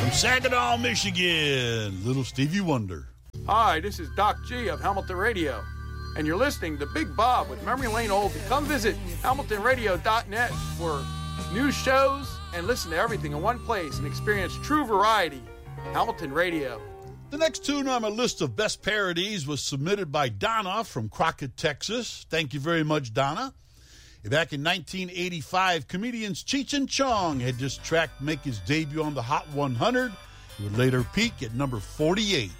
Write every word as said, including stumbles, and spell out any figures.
From Saginaw, Michigan, Little Stevie Wonder. Hi, this is Doc G of Hamilton Radio, and you're listening to Big Bob with Memory Lane Oldie. Come visit hamilton radio dot net for new shows and listen to everything in one place and experience true variety. Hamilton Radio. The next tune on my list of best parodies was submitted by Donna from Crockett, Texas. Thank you very much, Donna. Back in nineteen eighty-five, comedians Cheech and Chong had this track make his debut on the Hot one hundred. It would later peak at number forty-eight.